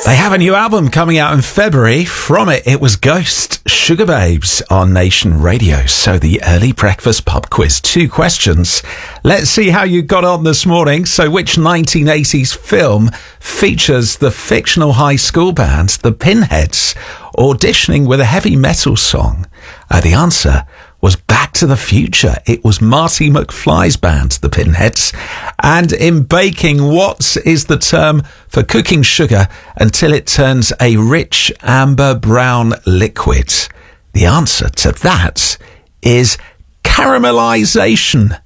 They have a new album coming out in February. From it was Ghost, Sugar Babes on Nation Radio. So the early breakfast pub quiz. 2 questions. Let's see how you got on this morning. So which 1980s film features the fictional high school band, the Pinheads, auditioning with a heavy metal song? The answer was Back to the Future. It was Marty McFly's band, the Pinheads. And in baking, what is the term for cooking sugar until it turns a rich amber brown liquid? The answer to that is caramelization.